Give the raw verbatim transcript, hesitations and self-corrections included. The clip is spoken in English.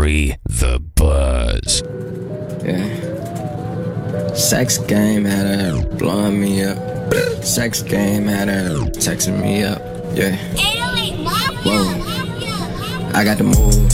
Free the Buzz. Yeah. Sex game had her blowing me up. Sex game had her texting me up. Yeah. Whoa. I got the move.